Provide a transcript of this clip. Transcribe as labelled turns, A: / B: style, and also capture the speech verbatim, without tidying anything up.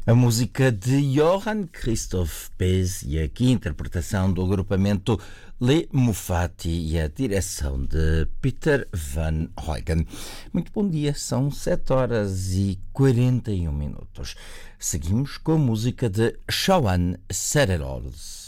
A: A música de Johann Christoph Bez e aqui a interpretação do agrupamento Les Mufati e a direção de Peter Van Huygen. Muito bom dia, são sete horas e quarenta e um minutos. Seguimos com a música de Shawan Sererols.